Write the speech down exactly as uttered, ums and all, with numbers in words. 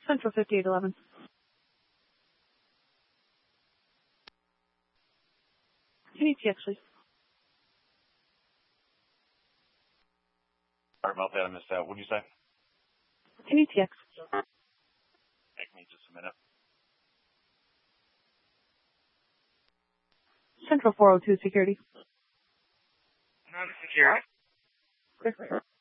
Central fifty-eight eleven. N E T X, please. Sorry about that, I missed that. What did you say? N E T X. Take me just a minute. Central four oh two security. Not security. Clear.